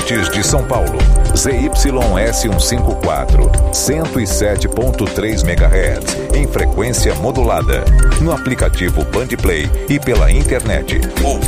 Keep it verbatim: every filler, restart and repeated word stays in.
oeste de São Paulo. Z Y S cento e cinquenta e quatro, cento e sete ponto três megahertz, em frequência modulada. No aplicativo Band Play e pela internet. Ouça